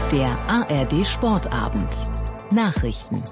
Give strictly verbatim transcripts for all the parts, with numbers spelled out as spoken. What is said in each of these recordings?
Der A R D Sportabend. Nachrichten.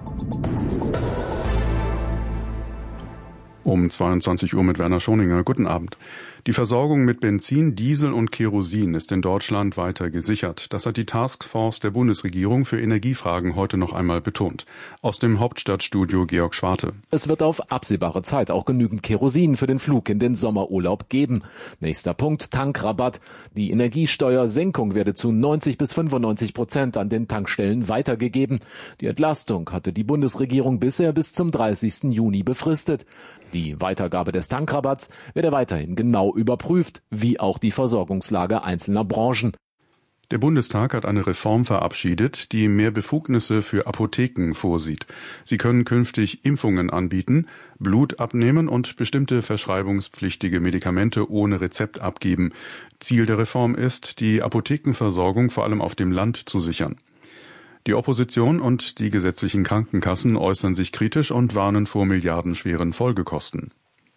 Um zweiundzwanzig Uhr mit Werner Schoninger. Guten Abend. Die Versorgung mit Benzin, Diesel und Kerosin ist in Deutschland weiter gesichert. Das hat die Taskforce der Bundesregierung für Energiefragen heute noch einmal betont. Aus dem Hauptstadtstudio Georg Schwarte. Es wird auf absehbare Zeit auch genügend Kerosin für den Flug in den Sommerurlaub geben. Nächster Punkt, Tankrabatt. Die Energiesteuersenkung werde zu neunzig bis fünfundneunzig Prozent an den Tankstellen weitergegeben. Die Entlastung hatte die Bundesregierung bisher bis zum dreißigsten Juni befristet. Die Weitergabe des Tankrabatts werde weiterhin genau überprüft, wie auch die Versorgungslage einzelner Branchen. Der Bundestag hat eine Reform verabschiedet, die mehr Befugnisse für Apotheken vorsieht. Sie können künftig Impfungen anbieten, Blut abnehmen und bestimmte verschreibungspflichtige Medikamente ohne Rezept abgeben. Ziel der Reform ist, die Apothekenversorgung vor allem auf dem Land zu sichern. Die Opposition und die gesetzlichen Krankenkassen äußern sich kritisch und warnen vor milliardenschweren Folgekosten.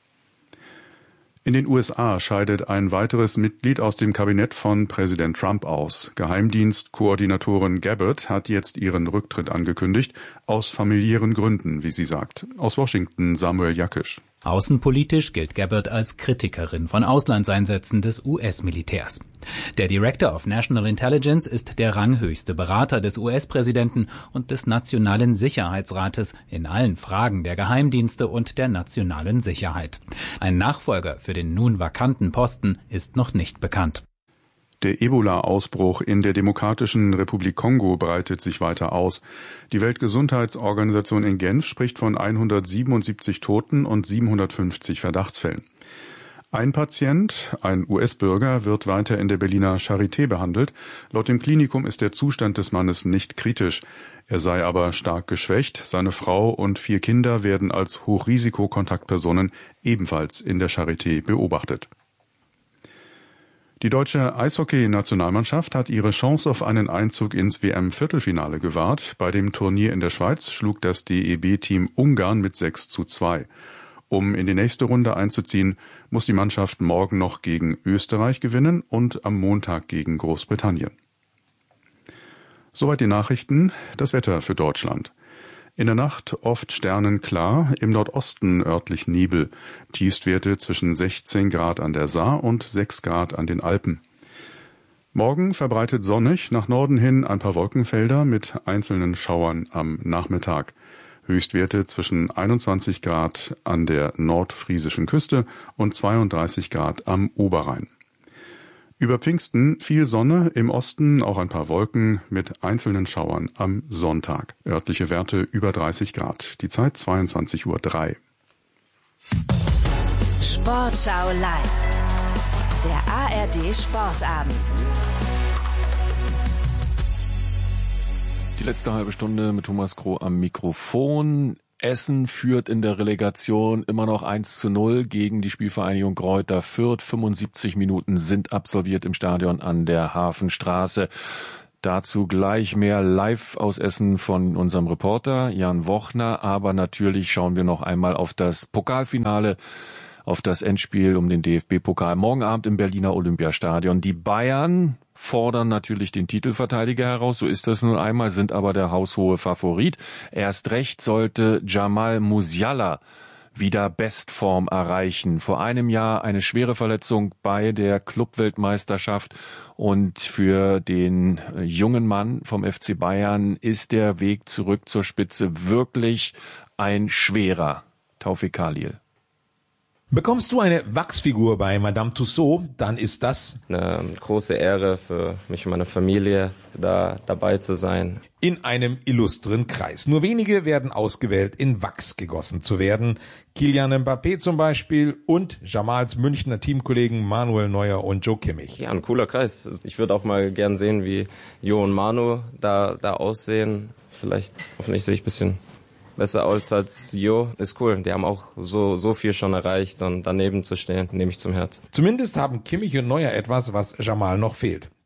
In den U S A scheidet ein weiteres Mitglied aus dem Kabinett von Präsident Trump aus. Geheimdienstkoordinatorin Gabbard hat jetzt ihren Rücktritt angekündigt, aus familiären Gründen, wie sie sagt. Aus Washington Samuel Jackisch. Außenpolitisch gilt Gabbard als Kritikerin von Auslandseinsätzen des U S-Militärs. Der Director of National Intelligence ist der ranghöchste Berater des U S-Präsidenten und des Nationalen Sicherheitsrates in allen Fragen der Geheimdienste und der nationalen Sicherheit. Ein Nachfolger für den nun vakanten Posten ist noch nicht bekannt. Der Ebola-Ausbruch in der Demokratischen Republik Kongo breitet sich weiter aus. Die Weltgesundheitsorganisation in Genf spricht von hundertsiebenundsiebzig Toten und siebenhundertfünfzig Verdachtsfällen. Ein Patient, ein U S-Bürger, wird weiter in der Berliner Charité behandelt. Laut dem Klinikum ist der Zustand des Mannes nicht kritisch. Er sei aber stark geschwächt. Seine Frau und vier Kinder werden als Hochrisikokontaktpersonen ebenfalls in der Charité beobachtet. Die deutsche Eishockey-Nationalmannschaft hat ihre Chance auf einen Einzug ins W M-Viertelfinale gewahrt. Bei dem Turnier in der Schweiz schlug das D E B-Team Ungarn mit sechs zu zwei. Um in die nächste Runde einzuziehen, muss die Mannschaft morgen noch gegen Österreich gewinnen und am Montag gegen Großbritannien. Soweit die Nachrichten. Das Wetter für Deutschland. In der Nacht oft sternenklar, im Nordosten örtlich Nebel. Tiefstwerte zwischen sechzehn Grad an der Saar und sechs Grad an den Alpen. Morgen verbreitet sonnig, nach Norden hin ein paar Wolkenfelder mit einzelnen Schauern am Nachmittag. Höchstwerte zwischen einundzwanzig Grad an der nordfriesischen Küste und zweiunddreißig Grad am Oberrhein. Über Pfingsten viel Sonne, im Osten auch ein paar Wolken mit einzelnen Schauern am Sonntag. Örtliche Werte über dreißig Grad. Die Zeit zweiundzwanzig Uhr drei. Sportschau live. Der A R D Sportabend. Die letzte halbe Stunde mit Thomas Kroh am Mikrofon. Essen führt in der Relegation immer noch eins zu null gegen die Spielvereinigung Greuther Fürth. fünfundsiebzig Minuten sind absolviert im Stadion an der Hafenstraße. Dazu gleich mehr live aus Essen von unserem Reporter Jan Wochner. Aber natürlich schauen wir noch einmal auf das Pokalfinale, auf das Endspiel um den D F B-Pokal. Morgen Abend im Berliner Olympiastadion. Die Bayern fordern natürlich den Titelverteidiger heraus, so ist das nun einmal, sind aber der haushohe Favorit. Erst recht sollte Jamal Musiala wieder Bestform erreichen. Vor einem Jahr eine schwere Verletzung bei der Clubweltmeisterschaft und für den jungen Mann vom F C Bayern ist der Weg zurück zur Spitze wirklich ein schwerer. Taufik Khalil. Bekommst du eine Wachsfigur bei Madame Tussauds, dann ist das eine große Ehre für mich und meine Familie, da dabei zu sein. In einem illustren Kreis. Nur wenige werden ausgewählt, in Wachs gegossen zu werden. Kylian Mbappé zum Beispiel und Jamals Münchner Teamkollegen Manuel Neuer und Joe Kimmich. Ja, ein cooler Kreis. Ich würde auch mal gern sehen, wie Jo und Manu da, da aussehen. Vielleicht, hoffentlich sehe ich ein bisschen besser aus als Jo, ist cool. Die haben auch so so viel schon erreicht und daneben zu stehen, nehme ich zum Herz. Zumindest haben Kimmich und Neuer etwas, was Jamal noch fehlt.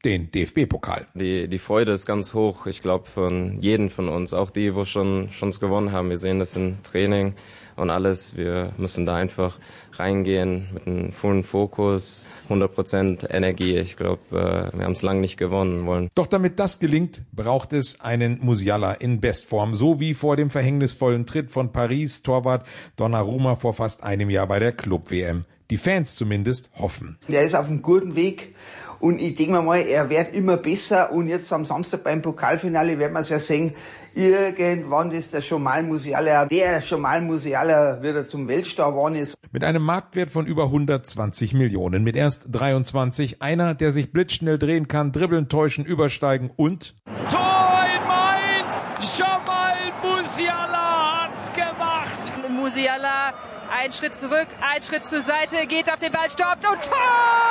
den D F B-Pokal. Die, die Freude ist ganz hoch, ich glaube, von jedem von uns, auch die, wo schon schon es gewonnen haben. Wir sehen das im Training und alles. Wir müssen da einfach reingehen mit einem vollen Fokus, hundert Prozent Energie. Ich glaube, wir haben es lange nicht gewonnen wollen. Doch damit das gelingt, braucht es einen Musiala in Bestform, so wie vor dem verhängnisvollen Tritt von Paris Torwart Donnarumma vor fast einem Jahr bei der Club-W M. Die Fans zumindest hoffen. Er ist auf einem guten Weg und ich denke mir mal, er wird immer besser und jetzt am Samstag beim Pokalfinale werden wir es ja sehen, irgendwann ist der Jamal Musiala, der Jamal Musiala wieder zum Weltstar geworden ist. Mit einem Marktwert von über hundertzwanzig Millionen, mit erst dreiundzwanzig, einer, der sich blitzschnell drehen kann, dribbeln, täuschen, übersteigen und... Tor in Mainz! Jamal Musiala hat's gemacht! Musiala, ein Schritt zurück, ein Schritt zur Seite, geht auf den Ball, stoppt und Tor!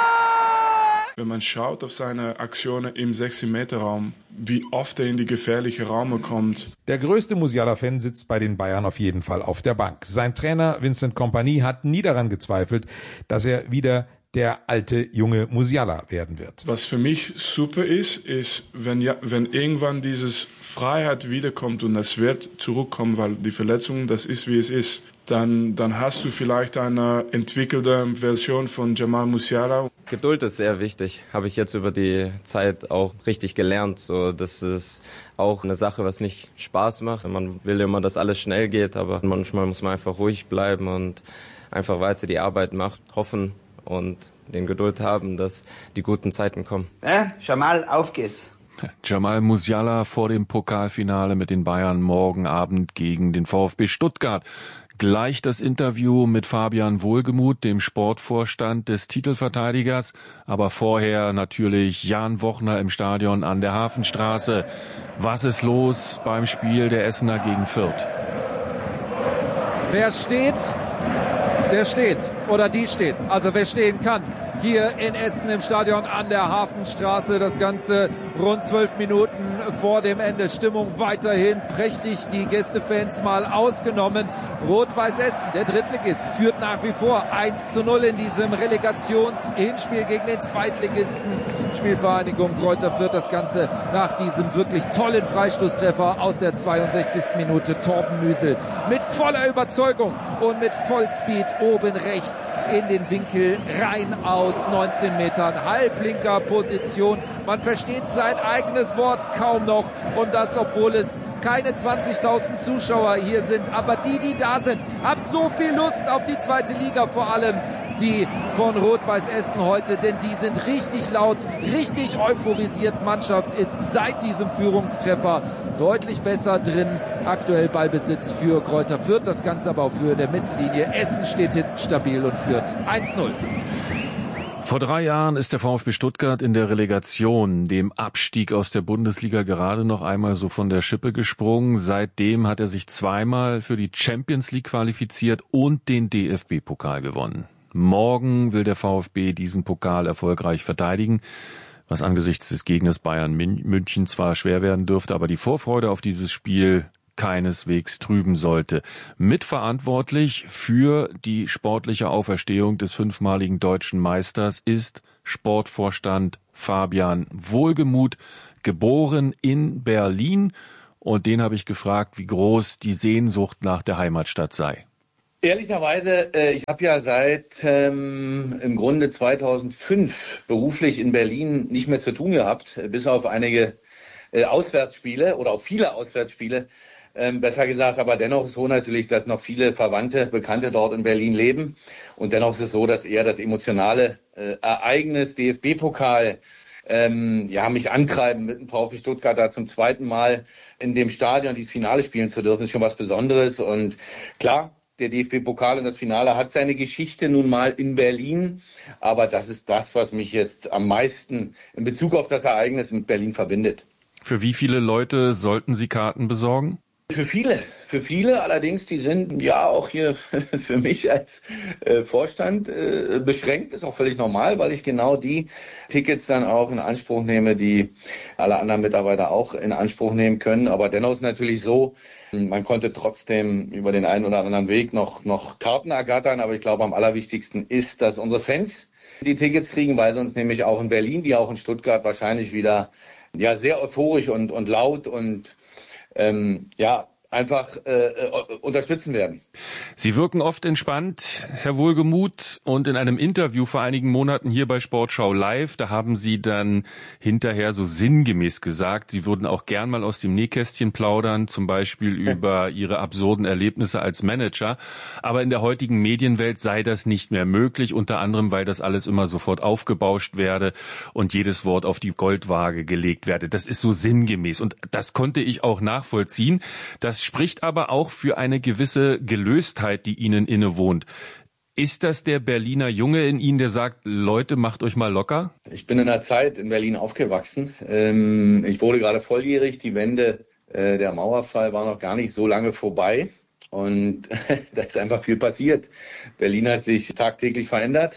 Wenn man schaut auf seine Aktionen im sechzig-Meter-Raum, wie oft er in die gefährliche Räume kommt. Der größte Musiala-Fan sitzt bei den Bayern auf jeden Fall auf der Bank. Sein Trainer Vincent Kompany hat nie daran gezweifelt, dass er wieder der alte, junge Musiala werden wird. Was für mich super ist, ist, wenn, ja, wenn irgendwann dieses Freiheit wiederkommt und das wird zurückkommen, weil die Verletzung, das ist, wie es ist, dann, dann hast du vielleicht eine entwickelte Version von Jamal Musiala. Geduld ist sehr wichtig, habe ich jetzt über die Zeit auch richtig gelernt. So, das ist auch eine Sache, was nicht Spaß macht. Man will immer, dass alles schnell geht, aber manchmal muss man einfach ruhig bleiben und einfach weiter die Arbeit machen, hoffen und den Geduld haben, dass die guten Zeiten kommen. Äh, Jamal, auf geht's. Jamal Musiala vor dem Pokalfinale mit den Bayern morgen Abend gegen den VfB Stuttgart. Gleich das Interview mit Fabian Wohlgemuth, dem Sportvorstand des Titelverteidigers, aber vorher natürlich Jan Wochner im Stadion an der Hafenstraße. Was ist los beim Spiel der Essener gegen Fürth? Wer steht, der steht oder die steht, also wer stehen kann. Hier in Essen im Stadion an der Hafenstraße. Das Ganze rund zwölf Minuten vor dem Ende. Stimmung weiterhin prächtig. Die Gästefans mal ausgenommen. Rot-Weiß Essen, der Drittligist, führt nach wie vor eins zu null in diesem Relegations-Hinspiel gegen den Zweitligisten. Spielvereinigung Greuther Fürth. Das Ganze nach diesem wirklich tollen Freistoßtreffer aus der zweiundsechzigsten Minute. Torben Müsel mit voller Überzeugung und mit Vollspeed oben rechts in den Winkel rein aus neunzehn Metern, halblinker Position. Man versteht sein eigenes Wort kaum noch und das, obwohl es keine zwanzigtausend Zuschauer hier sind. Aber die, die da sind, haben so viel Lust auf die zweite Liga, vor allem die von Rot-Weiß Essen heute, denn die sind richtig laut, richtig euphorisiert. Mannschaft ist seit diesem Führungstreffer deutlich besser drin. Aktuell Ballbesitz für Greuther Fürth, das Ganze aber auf Höhe der Mittellinie. Essen steht hinten stabil und führt eins null. Vor drei Jahren ist der VfB Stuttgart in der Relegation, dem Abstieg aus der Bundesliga, gerade noch einmal so von der Schippe gesprungen. Seitdem hat er sich zweimal für die Champions League qualifiziert und den D F B-Pokal gewonnen. Morgen will der VfB diesen Pokal erfolgreich verteidigen, was angesichts des Gegners Bayern München zwar schwer werden dürfte, aber die Vorfreude auf dieses Spiel keineswegs trüben sollte. Mitverantwortlich für die sportliche Auferstehung des fünfmaligen deutschen Meisters ist Sportvorstand Fabian Wohlgemuth, geboren in Berlin. Und den habe ich gefragt, wie groß die Sehnsucht nach der Heimatstadt sei. Ehrlicherweise, äh, ich habe ja seit ähm, im Grunde zweitausendfünf beruflich in Berlin nicht mehr zu tun gehabt, bis auf einige äh, Auswärtsspiele oder auf viele Auswärtsspiele. Ähm, besser gesagt, aber dennoch ist es so natürlich, dass noch viele Verwandte, Bekannte dort in Berlin leben. Und dennoch ist es so, dass eher das emotionale äh, Ereignis D F B-Pokal ähm, ja, mich antreiben, mit dem VfB Stuttgart da zum zweiten Mal in dem Stadion dieses Finale spielen zu dürfen, ist schon was Besonderes. Und klar, der D F B-Pokal und das Finale hat seine Geschichte nun mal in Berlin. Aber das ist das, was mich jetzt am meisten in Bezug auf das Ereignis in Berlin verbindet. Für wie viele Leute sollten Sie Karten besorgen? Für viele, für viele allerdings, die sind ja auch hier für mich als äh, Vorstand äh, beschränkt, ist auch völlig normal, weil ich genau die Tickets dann auch in Anspruch nehme, die alle anderen Mitarbeiter auch in Anspruch nehmen können. Aber dennoch ist natürlich so, man konnte trotzdem über den einen oder anderen Weg noch, noch Karten ergattern, aber ich glaube am allerwichtigsten ist, dass unsere Fans die Tickets kriegen, weil sonst nämlich auch in Berlin, wie auch in Stuttgart wahrscheinlich wieder ja sehr euphorisch und, und laut und ähm, ja, einfach äh, unterstützen werden. Sie wirken oft entspannt, Herr Wohlgemuth, und in einem Interview vor einigen Monaten hier bei Sportschau Live, da haben Sie dann hinterher so sinngemäß gesagt, Sie würden auch gern mal aus dem Nähkästchen plaudern, zum Beispiel über Ihre absurden Erlebnisse als Manager, aber in der heutigen Medienwelt sei das nicht mehr möglich, unter anderem, weil das alles immer sofort aufgebauscht werde und jedes Wort auf die Goldwaage gelegt werde. Das ist so sinngemäß und das konnte ich auch nachvollziehen. Das spricht aber auch für eine gewisse Gelöstheit, die Ihnen innewohnt. Ist das der Berliner Junge in Ihnen, der sagt, Leute, macht euch mal locker? Ich bin in einer Zeit in Berlin aufgewachsen. Ich wurde gerade volljährig. Die Wende, der Mauerfall war noch gar nicht so lange vorbei. Und da ist einfach viel passiert. Berlin hat sich tagtäglich verändert.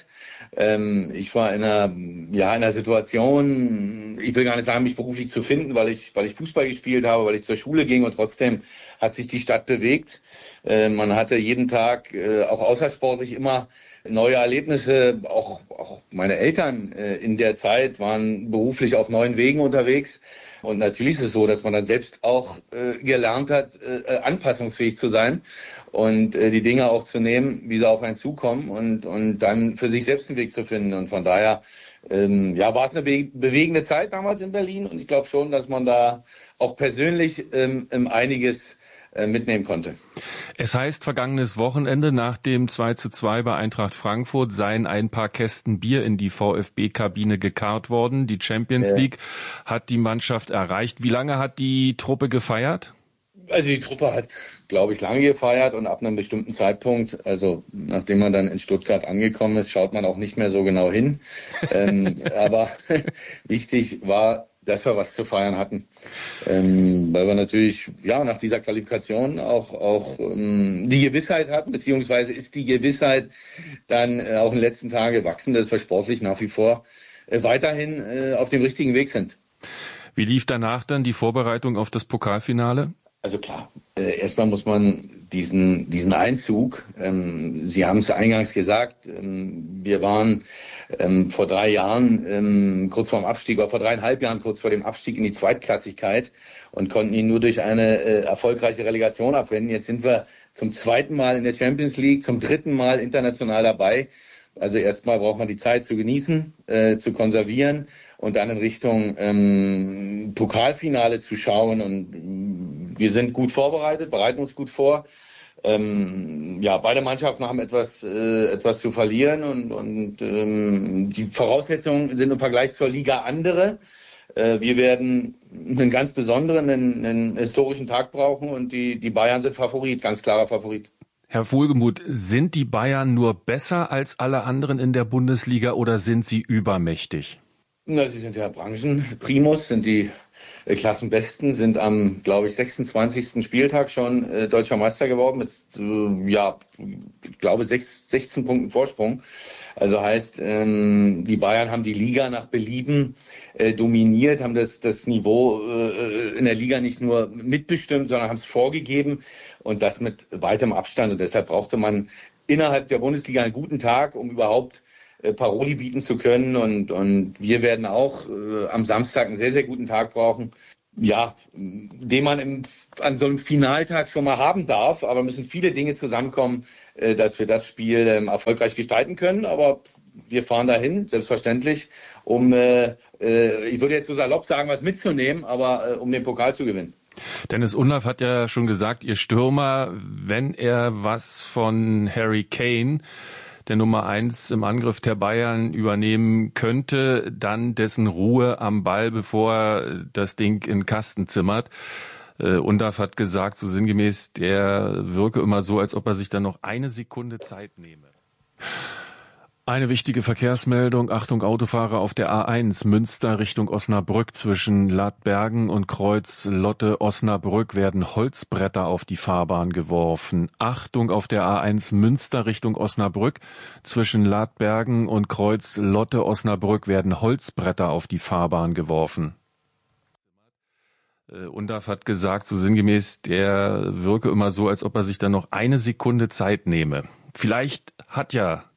Ich war in einer, ja, in einer Situation, ich will gar nicht sagen, mich beruflich zu finden, weil ich, weil ich Fußball gespielt habe, weil ich zur Schule ging und trotzdem hat sich die Stadt bewegt. Man hatte jeden Tag, auch außersportlich, immer neue Erlebnisse. Auch, auch meine Eltern in der Zeit waren beruflich auf neuen Wegen unterwegs. Und natürlich ist es so, dass man dann selbst auch äh, gelernt hat, äh, anpassungsfähig zu sein und äh, die Dinge auch zu nehmen, wie sie auf einen zukommen und, und dann für sich selbst einen Weg zu finden. Und von daher ähm, ja, war es eine be- bewegende Zeit damals in Berlin. Und ich glaube schon, dass man da auch persönlich ähm, einiges mitnehmen konnte. Es heißt, vergangenes Wochenende nach dem zwei zu zwei bei Eintracht Frankfurt seien ein paar Kästen Bier in die VfB-Kabine gekarrt worden. Die Champions ja. League hat die Mannschaft erreicht. Wie lange hat die Truppe gefeiert? Also die Truppe hat, glaube ich, lange gefeiert und ab einem bestimmten Zeitpunkt, also nachdem man dann in Stuttgart angekommen ist, schaut man auch nicht mehr so genau hin. ähm, aber wichtig war, dass wir was zu feiern hatten, ähm, weil wir natürlich ja nach dieser Qualifikation auch auch ähm, die Gewissheit hatten, beziehungsweise ist die Gewissheit dann äh, auch in den letzten Tagen gewachsen, dass wir sportlich nach wie vor äh, weiterhin äh, auf dem richtigen Weg sind. Wie lief danach dann die Vorbereitung auf das Pokalfinale? Also klar, äh, erstmal muss man diesen diesen Einzug, ähm, Sie haben es eingangs gesagt, ähm, wir waren ähm, vor drei Jahren ähm, kurz vor dem Abstieg, oder vor dreieinhalb Jahren kurz vor dem Abstieg in die Zweitklassigkeit und konnten ihn nur durch eine äh, erfolgreiche Relegation abwenden. Jetzt sind wir zum zweiten Mal in der Champions League, zum dritten Mal international dabei. Also erstmal braucht man die Zeit zu genießen, äh, zu konservieren und dann in Richtung ähm, Pokalfinale zu schauen. Und ähm, wir sind gut vorbereitet, bereiten uns gut vor. Ähm, ja, beide Mannschaften haben etwas äh, etwas zu verlieren und, und ähm, die Voraussetzungen sind im Vergleich zur Liga andere. Äh, wir werden einen ganz besonderen, einen, einen historischen Tag brauchen und die, die Bayern sind Favorit, ganz klarer Favorit. Herr Wohlgemuth, sind die Bayern nur besser als alle anderen in der Bundesliga oder sind sie übermächtig? Na, sie sind ja Branchenprimus, sind die äh, Klassenbesten, sind am, glaube ich, sechsundzwanzigsten Spieltag schon äh, deutscher Meister geworden mit, äh, ja, ich glaube, sechs, sechzehn Punkten Vorsprung. Also heißt, ähm, die Bayern haben die Liga nach Belieben äh, dominiert, haben das, das Niveau äh, in der Liga nicht nur mitbestimmt, sondern haben es vorgegeben und das mit weitem Abstand. Und deshalb brauchte man innerhalb der Bundesliga einen guten Tag, um überhaupt Paroli bieten zu können und, und wir werden auch äh, am Samstag einen sehr, sehr guten Tag brauchen, ja, den man im, an so einem Finaltag schon mal haben darf, aber müssen viele Dinge zusammenkommen, äh, dass wir das Spiel ähm, erfolgreich gestalten können, aber wir fahren dahin, selbstverständlich, um, äh, äh, ich würde jetzt so salopp sagen, was mitzunehmen, aber äh, um den Pokal zu gewinnen. Dennis Undaff hat ja schon gesagt, Ihr Stürmer, wenn er was von Harry Kane, der Nummer eins im Angriff der Bayern, übernehmen könnte, dann dessen Ruhe am Ball, bevor er das Ding in den Kasten zimmert. Äh, Undaff hat gesagt, so sinngemäß, der wirke immer so, als ob er sich dann noch eine Sekunde Zeit nehme. Eine wichtige Verkehrsmeldung. Achtung, Autofahrer auf der A eins Münster Richtung Osnabrück zwischen Ladbergen und Kreuz Lotte Osnabrück werden Holzbretter auf die Fahrbahn geworfen. Achtung, auf der A eins Münster Richtung Osnabrück zwischen Ladbergen und Kreuz Lotte Osnabrück werden Holzbretter auf die Fahrbahn geworfen. Undaff hat gesagt, so sinngemäß, der wirke immer so, als ob er sich dann noch eine Sekunde Zeit nehme. Vielleicht hat ja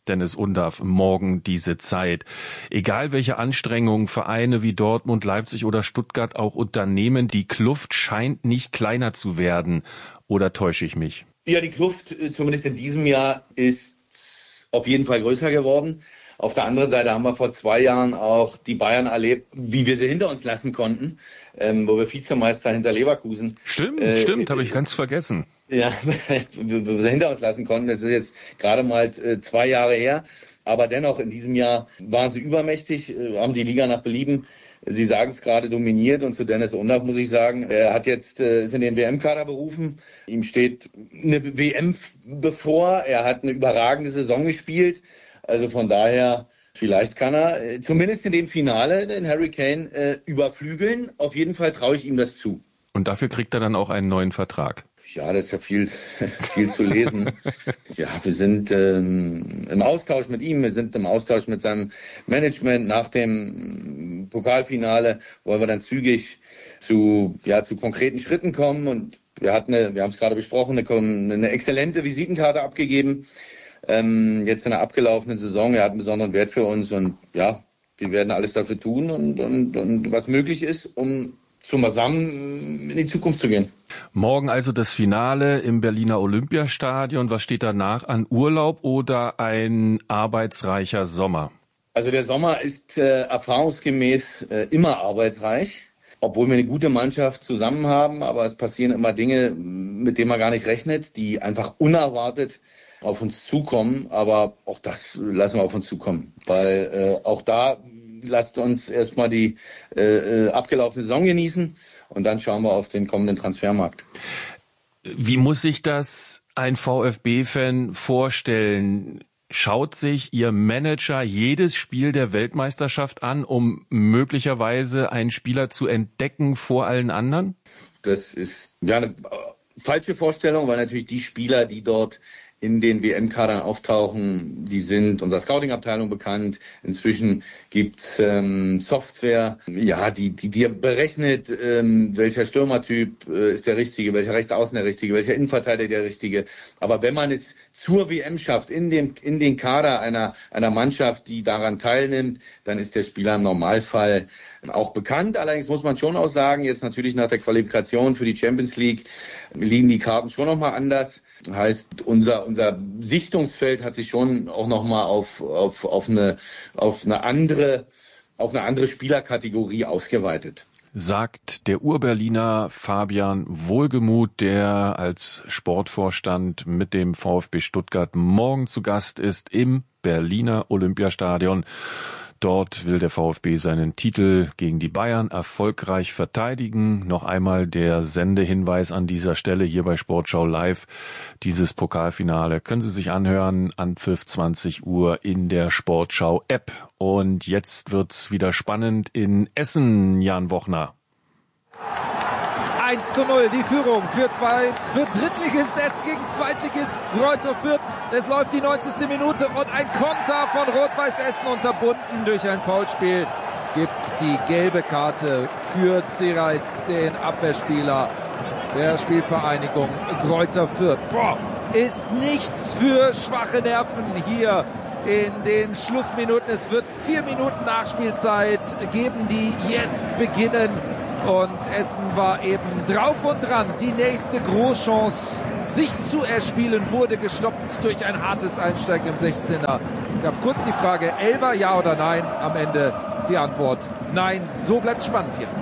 Dennis Undaff, morgen diese Zeit. Egal welche Anstrengungen Vereine wie Dortmund, Leipzig oder Stuttgart auch unternehmen, die Kluft scheint nicht kleiner zu werden. Oder täusche ich mich? Ja, die Kluft, zumindest in diesem Jahr, ist auf jeden Fall größer geworden. Auf der anderen Seite haben wir vor zwei Jahren auch die Bayern erlebt, wie wir sie hinter uns lassen konnten, ähm, wo wir Vizemeister hinter Leverkusen. Stimmt, äh, stimmt, habe ich ganz vergessen. Ja, wo wir sie hinter uns lassen konnten. Das ist jetzt gerade mal äh, zwei Jahre her. Aber dennoch, in diesem Jahr waren sie übermächtig, äh, haben die Liga nach Belieben, Sie sagen es gerade, dominiert. Und zu Dennis Undaff muss ich sagen, er hat jetzt äh, ist in den W M-Kader berufen. Ihm steht eine W M bevor. Er hat eine überragende Saison gespielt. Also von daher, vielleicht kann er äh, zumindest in dem Finale den Harry Kane äh, überflügeln. Auf jeden Fall traue ich ihm das zu. Und dafür kriegt er dann auch einen neuen Vertrag. Ja, das ist ja viel, viel zu lesen. Ja, wir sind ähm, im Austausch mit ihm, wir sind im Austausch mit seinem Management. Nach dem Pokalfinale wollen wir dann zügig zu, ja, zu konkreten Schritten kommen. Und wir hatten, eine, wir haben es gerade besprochen, eine, eine exzellente Visitenkarte abgegeben. Ähm, jetzt in der abgelaufenen Saison. Er hat einen besonderen Wert für uns und ja, wir werden alles dafür tun und, und, und was möglich ist, um zusammen in die Zukunft zu gehen. Morgen also das Finale im Berliner Olympiastadion. Was steht danach an? Urlaub oder ein arbeitsreicher Sommer? Also der Sommer ist äh, erfahrungsgemäß äh, immer arbeitsreich, obwohl wir eine gute Mannschaft zusammen haben. Aber es passieren immer Dinge, mit denen man gar nicht rechnet, die einfach unerwartet auf uns zukommen. Aber auch das lassen wir auf uns zukommen, weil äh, auch da lasst uns erstmal die äh, abgelaufene Saison genießen und dann schauen wir auf den kommenden Transfermarkt. Wie muss sich das ein VfB-Fan vorstellen? Schaut sich Ihr Manager jedes Spiel der Weltmeisterschaft an, um möglicherweise einen Spieler zu entdecken vor allen anderen? Das ist ja eine falsche Vorstellung, weil natürlich die Spieler, die dort in den W M-Kadern auftauchen, die sind unserer Scouting-Abteilung bekannt. Inzwischen gibt's ähm, Software, ja, die die dir berechnet, ähm, welcher Stürmertyp äh, ist der richtige, welcher Rechtsaußen der richtige, welcher Innenverteidiger der richtige. Aber wenn man es zur W M schafft, in dem in den Kader einer einer Mannschaft, die daran teilnimmt, dann ist der Spieler im Normalfall auch bekannt. Allerdings muss man schon auch sagen, jetzt natürlich nach der Qualifikation für die Champions League liegen die Karten schon nochmal anders. Heißt, unser unser Sichtungsfeld hat sich schon auch nochmal auf auf auf eine auf eine andere auf eine andere Spielerkategorie ausgeweitet. Sagt der Ur-Berliner Fabian Wohlgemuth, der als Sportvorstand mit dem VfB Stuttgart morgen zu Gast ist im Berliner Olympiastadion. Dort will der VfB seinen Titel gegen die Bayern erfolgreich verteidigen. Noch einmal der Sendehinweis an dieser Stelle hier bei Sportschau Live. Dieses Pokalfinale können Sie sich anhören, Anpfiff zwanzig Uhr in der Sportschau-App. Und jetzt wird's wieder spannend in Essen, Jan Wochner. eins zu null, die Führung für zwei, für Drittligist Essen gegen Zweitligist Greuther Fürth. Es läuft die neunzigste Minute und ein Konter von Rot-Weiß Essen, unterbunden durch ein Foulspiel, gibt die gelbe Karte für Zereis, den Abwehrspieler der Spielvereinigung Greuther Fürth. Boah, ist nichts für schwache Nerven hier in den Schlussminuten. Es wird vier Minuten Nachspielzeit geben, die jetzt beginnen. Und Essen war eben drauf und dran, die nächste Großchance sich zu erspielen, wurde gestoppt durch ein hartes Einsteigen im sechzehner. Gab kurz die Frage, Elfer, ja oder nein? Am Ende die Antwort, nein. So bleibt spannend hier.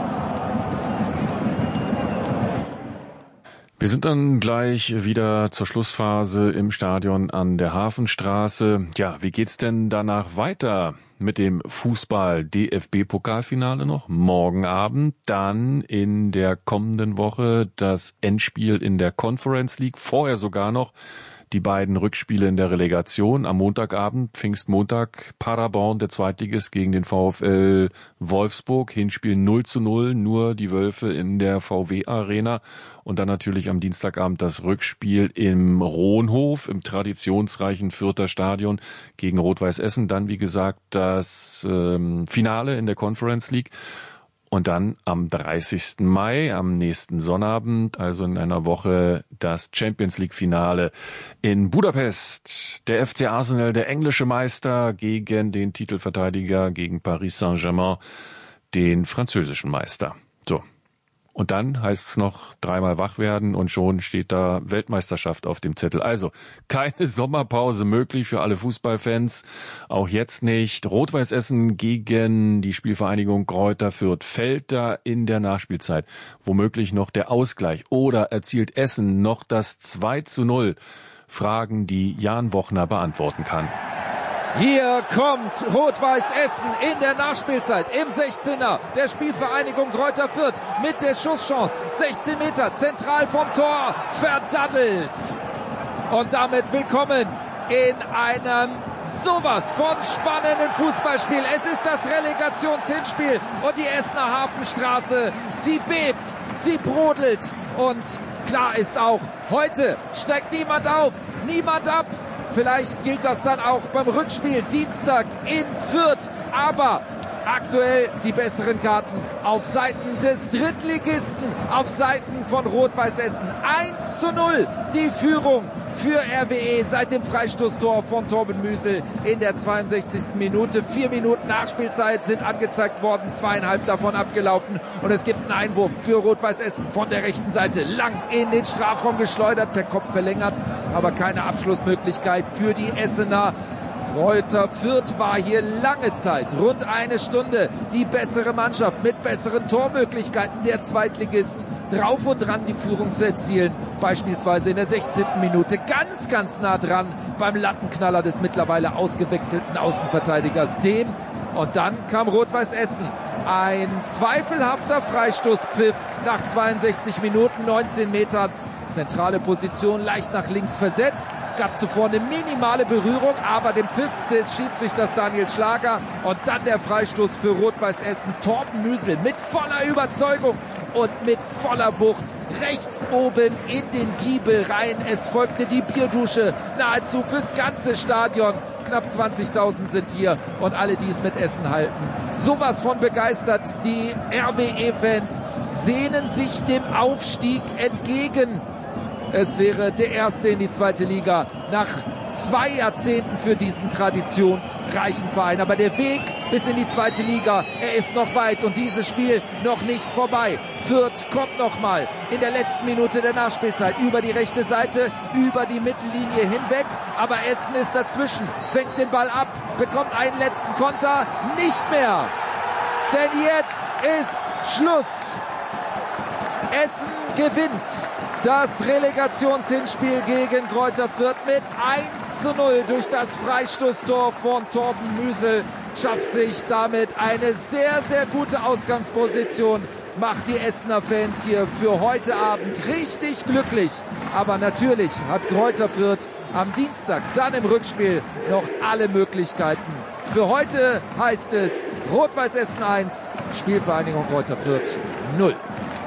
Wir sind dann gleich wieder zur Schlussphase im Stadion an der Hafenstraße. Ja, wie geht's denn danach weiter mit dem Fußball-D F B-Pokalfinale noch? Morgen Abend, dann in der kommenden Woche das Endspiel in der Conference League, vorher sogar noch die beiden Rückspiele in der Relegation. Am Montagabend, Pfingstmontag, Paderborn, der Zweitligist gegen den VfL Wolfsburg. Hinspiel null zu null, nur die Wölfe in der V W-Arena. Und dann natürlich am Dienstagabend das Rückspiel im Rohnhof, im traditionsreichen Fürther Stadion gegen Rot-Weiß Essen. Dann, wie gesagt, das ähm, Finale in der Conference League. Und dann am dreißigsten Mai, am nächsten Sonnabend, also in einer Woche, das Champions-League-Finale in Budapest. Der F C Arsenal, der englische Meister, gegen den Titelverteidiger, gegen Paris Saint-Germain, den französischen Meister. So. Und dann heißt es noch dreimal wach werden und schon steht da Weltmeisterschaft auf dem Zettel. Also keine Sommerpause möglich für alle Fußballfans. Auch jetzt nicht. Rot-Weiß Essen gegen die Spielvereinigung Greuther Fürth. Fällt da in der Nachspielzeit womöglich noch der Ausgleich? Oder erzielt Essen noch das zwei zu null? Fragen, die Jan Wochner beantworten kann. Hier kommt Rot-Weiß Essen in der Nachspielzeit im sechzehner der Spielvereinigung Greuther Fürth mit der Schusschance. sechzehn Meter zentral vom Tor, verdaddelt. Und damit willkommen in einem sowas von spannenden Fußballspiel. Es ist das Relegationshinspiel und die Essener Hafenstraße, sie bebt, sie brodelt. Und klar ist auch, heute steigt niemand auf, niemand ab. Vielleicht gilt das dann auch beim Rückspiel Dienstag in Fürth. Aber aktuell die besseren Karten auf Seiten des Drittligisten, auf Seiten von Rot-Weiß Essen. eins zu null die Führung für R W E seit dem Freistoßtor von Torben Müsel in der zweiundsechzigsten Minute. Vier Minuten Nachspielzeit sind angezeigt worden, zweieinhalb davon abgelaufen. Und es gibt einen Einwurf für Rot-Weiß Essen von der rechten Seite. Lang in den Strafraum geschleudert, per Kopf verlängert, aber keine Abschlussmöglichkeit für die Essener. Greuther Fürth war hier lange Zeit, rund eine Stunde, die bessere Mannschaft mit besseren Tormöglichkeiten. Der Zweitligist drauf und dran, die Führung zu erzielen. Beispielsweise in der sechzehnten Minute ganz, ganz nah dran beim Lattenknaller des mittlerweile ausgewechselten Außenverteidigers Dehm. Und dann kam Rot-Weiß Essen. Ein zweifelhafter Freistoßpfiff nach zweiundsechzig Minuten, neunzehn Metern. Zentrale Position, leicht nach links versetzt. Gab zuvor eine minimale Berührung, aber den Pfiff des Schiedsrichters Daniel Schlager. Und dann der Freistoß für Rot-Weiß Essen. Torben Müsel mit voller Überzeugung und mit voller Wucht rechts oben in den Giebel rein. Es folgte die Bierdusche nahezu fürs ganze Stadion. Knapp zwanzigtausend sind hier und alle, die es mit Essen halten. Sowas von begeistert. Die R W E-Fans sehnen sich dem Aufstieg entgegen. Es wäre der erste in die zweite Liga nach zwei Jahrzehnten für diesen traditionsreichen Verein. Aber der Weg bis in die zweite Liga, er ist noch weit und dieses Spiel noch nicht vorbei. Fürth kommt nochmal in der letzten Minute der Nachspielzeit über die rechte Seite, über die Mittellinie hinweg. Aber Essen ist dazwischen, fängt den Ball ab, bekommt einen letzten Konter, nicht mehr. Denn jetzt ist Schluss. Essen gewinnt das Relegationshinspiel gegen Greuther Fürth mit eins zu null durch das Freistoßtor von Torben Müsel. Schafft sich damit eine sehr, sehr gute Ausgangsposition. Macht die Essener Fans hier für heute Abend richtig glücklich. Aber natürlich hat Greuther Fürth am Dienstag dann im Rückspiel noch alle Möglichkeiten. Für heute heißt es Rot-Weiß Essen eins, Spielvereinigung Greuther Fürth null.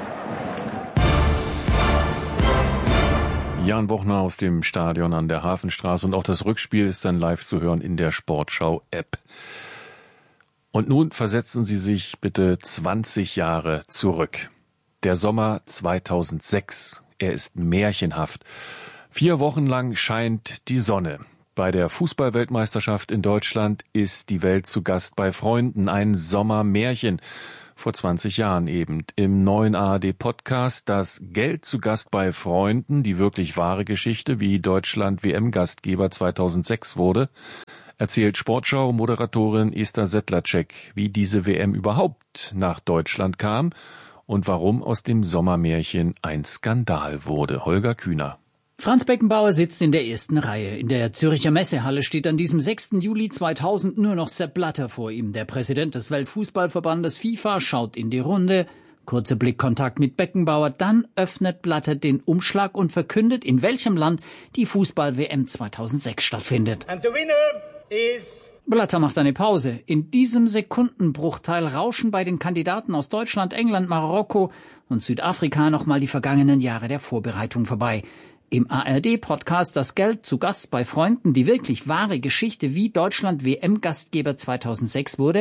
Jan Wochner aus dem Stadion an der Hafenstraße und auch das Rückspiel ist dann live zu hören in der Sportschau-App. Und nun versetzen Sie sich bitte zwanzig Jahre zurück. Der Sommer zweitausendsechs, er ist märchenhaft. Vier Wochen lang scheint die Sonne. Bei der Fußball-Weltmeisterschaft in Deutschland ist die Welt zu Gast bei Freunden. Ein Sommermärchen. Vor zwanzig Jahren eben. Im neuen A R D-Podcast Das Geld zu Gast bei Freunden, die wirklich wahre Geschichte, wie Deutschland W M-Gastgeber zweitausendsechs wurde, erzählt Sportschau-Moderatorin Esther Sedlacek, wie diese W M überhaupt nach Deutschland kam und warum aus dem Sommermärchen ein Skandal wurde. Holger Kühner. Franz Beckenbauer sitzt in der ersten Reihe. In der Zürcher Messehalle steht an diesem sechsten Juli zweitausend nur noch Sepp Blatter vor ihm. Der Präsident des Weltfußballverbandes FIFA schaut in die Runde. Kurzer Blickkontakt mit Beckenbauer. Dann öffnet Blatter den Umschlag und verkündet, in welchem Land die Fußball-W M zweitausendsechs stattfindet. And the winner is... Blatter macht eine Pause. In diesem Sekundenbruchteil rauschen bei den Kandidaten aus Deutschland, England, Marokko und Südafrika nochmal die vergangenen Jahre der Vorbereitung vorbei. Im A R D-Podcast Das Geld zu Gast bei Freunden, die wirklich wahre Geschichte, wie Deutschland W M-Gastgeber zweitausendsechs wurde,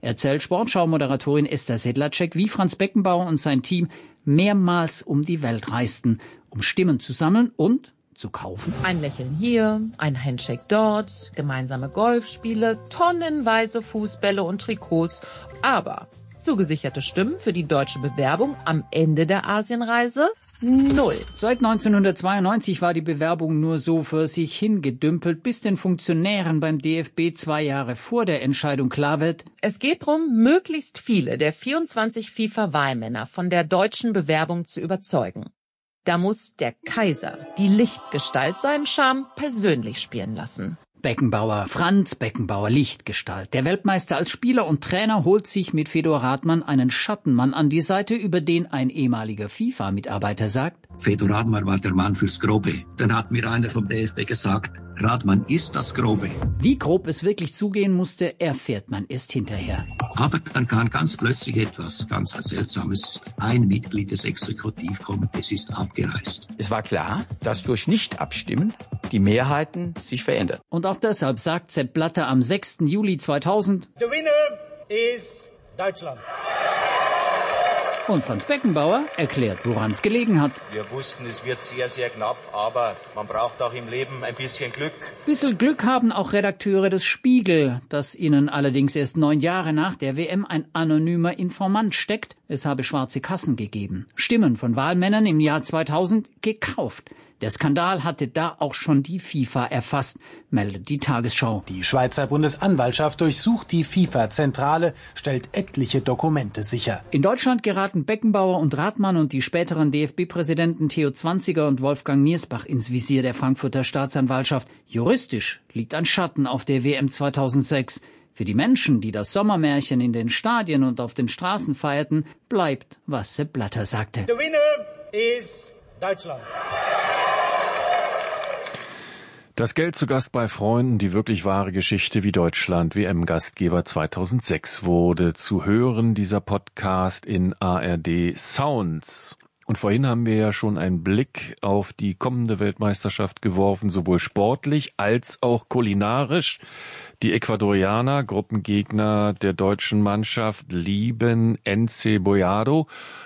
erzählt Sportschau-Moderatorin Esther Sedlacek, wie Franz Beckenbauer und sein Team mehrmals um die Welt reisten, um Stimmen zu sammeln und zu kaufen. Ein Lächeln hier, ein Handshake dort, gemeinsame Golfspiele, tonnenweise Fußbälle und Trikots, aber zugesicherte Stimmen für die deutsche Bewerbung am Ende der Asienreise? Null. Seit neunzehnhundertzweiundneunzig war die Bewerbung nur so für sich hingedümpelt, bis den Funktionären beim D F B zwei Jahre vor der Entscheidung klar wird: Es geht darum, möglichst viele der vierundzwanzig FIFA-Wahlmänner von der deutschen Bewerbung zu überzeugen. Da muss der Kaiser, die Lichtgestalt, seinen Charme persönlich spielen lassen. Beckenbauer, Franz Beckenbauer, Lichtgestalt. Der Weltmeister als Spieler und Trainer holt sich mit Fedor Radmann einen Schattenmann an die Seite, über den ein ehemaliger FIFA-Mitarbeiter sagt: Fedor Radmann war der Mann fürs Grobe. Dann hat mir einer vom D F B gesagt, Radmann ist das Grobe. Wie grob es wirklich zugehen musste, erfährt man erst hinterher. Aber dann kann ganz plötzlich etwas ganz Seltsames. Ein Mitglied des Exekutivkomitees ist abgereist. Es war klar, dass durch Nicht-Abstimmen die Mehrheiten sich verändern. Und auch deshalb sagt Sepp Blatter am sechsten Juli zweitausend: The winner is Deutschland. Und Franz Beckenbauer erklärt, woran es gelegen hat. Wir wussten, es wird sehr, sehr knapp, aber man braucht auch im Leben ein bisschen Glück. Bisschen Glück haben auch Redakteure des Spiegel, dass ihnen allerdings erst neun Jahre nach der W M ein anonymer Informant steckt. Es habe schwarze Kassen gegeben. Stimmen von Wahlmännern im Jahr zweitausend gekauft. Der Skandal hatte da auch schon die FIFA erfasst, meldet die Tagesschau. Die Schweizer Bundesanwaltschaft durchsucht die FIFA-Zentrale, stellt etliche Dokumente sicher. In Deutschland geraten Beckenbauer und Radmann und die späteren D F B-Präsidenten Theo Zwanziger und Wolfgang Niersbach ins Visier der Frankfurter Staatsanwaltschaft. Juristisch liegt ein Schatten auf der W M zweitausendsechs. Für die Menschen, die das Sommermärchen in den Stadien und auf den Straßen feierten, bleibt, was Sepp Blatter sagte. The winner is Deutschland. Das Geld zu Gast bei Freunden, die wirklich wahre Geschichte, wie Deutschland W M-Gastgeber zweitausendsechs wurde. Zu hören dieser Podcast in A R D Sounds. Und vorhin haben wir ja schon einen Blick auf die kommende Weltmeisterschaft geworfen, sowohl sportlich als auch kulinarisch. Die Ecuadorianer, Gruppengegner der deutschen Mannschaft, lieben Encebollado.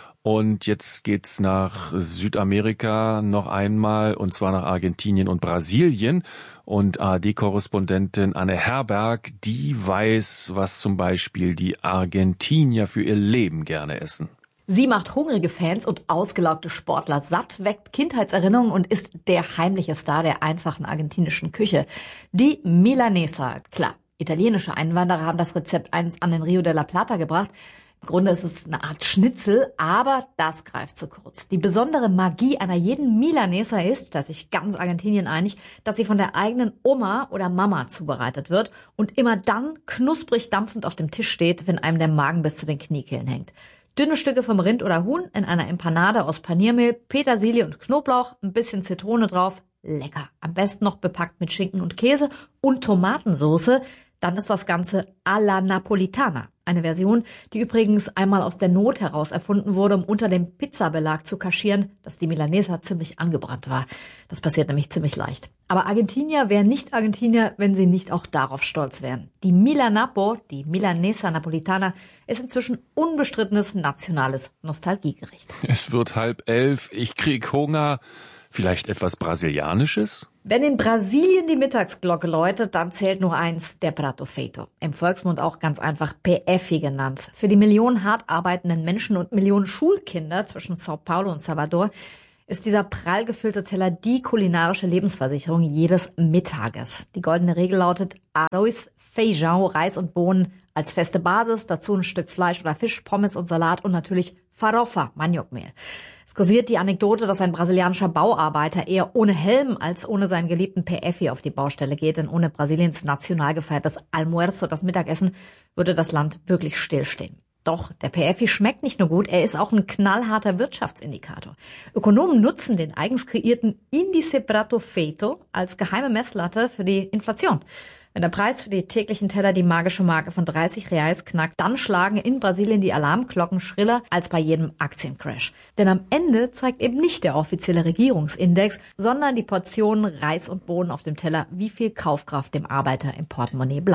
Und jetzt geht's nach Südamerika noch einmal, und zwar nach Argentinien und Brasilien. Und A R D-Korrespondentin Anne Herberg, die weiß, was zum Beispiel die Argentinier für ihr Leben gerne essen. Sie macht hungrige Fans und ausgelaugte Sportler satt, weckt Kindheitserinnerungen und ist der heimliche Star der einfachen argentinischen Küche. Die Milanesa. Klar, italienische Einwanderer haben das Rezept einst an den Rio de la Plata gebracht. Im Grunde ist es eine Art Schnitzel, aber das greift zu kurz. Die besondere Magie einer jeden Milanesa ist, dass sich ganz Argentinien einig, dass sie von der eigenen Oma oder Mama zubereitet wird und immer dann knusprig dampfend auf dem Tisch steht, wenn einem der Magen bis zu den Kniekehlen hängt. Dünne Stücke vom Rind oder Huhn in einer Empanade aus Paniermehl, Petersilie und Knoblauch, ein bisschen Zitrone drauf. Lecker. Am besten noch bepackt mit Schinken und Käse und Tomatensoße. Dann ist das Ganze alla Napolitana. Eine Version, die übrigens einmal aus der Not heraus erfunden wurde, um unter dem Pizzabelag zu kaschieren, dass die Milanesa ziemlich angebrannt war. Das passiert nämlich ziemlich leicht. Aber Argentinier wären nicht Argentinier, wenn sie nicht auch darauf stolz wären. Die Milanapo, die Milanesa Napolitana, ist inzwischen unbestrittenes nationales Nostalgiegericht. Es wird halb elf, ich krieg Hunger. Vielleicht etwas Brasilianisches? Wenn in Brasilien die Mittagsglocke läutet, dann zählt nur eins, der Prato Feito. Im Volksmund auch ganz einfach P F I genannt. Für die Millionen hart arbeitenden Menschen und Millionen Schulkinder zwischen Sao Paulo und Salvador ist dieser prall gefüllte Teller die kulinarische Lebensversicherung jedes Mittages. Die goldene Regel lautet Arroz, Feijão, Reis und Bohnen als feste Basis, dazu ein Stück Fleisch oder Fisch, Pommes und Salat und natürlich Farofa, Maniokmehl. Es kursiert die Anekdote, dass ein brasilianischer Bauarbeiter eher ohne Helm als ohne seinen geliebten P F I auf die Baustelle geht, denn ohne Brasiliens national gefeiertes Almuerzo, das Mittagessen, würde das Land wirklich stillstehen. Doch, der P F I schmeckt nicht nur gut, er ist auch ein knallharter Wirtschaftsindikator. Ökonomen nutzen den eigens kreierten Índice Prato Feito als geheime Messlatte für die Inflation. Wenn der Preis für die täglichen Teller die magische Marke von dreißig Reais knackt, dann schlagen in Brasilien die Alarmglocken schriller als bei jedem Aktiencrash. Denn am Ende zeigt eben nicht der offizielle Regierungsindex, sondern die Portionen Reis und Bohnen auf dem Teller, wie viel Kaufkraft dem Arbeiter im Portemonnaie bleibt.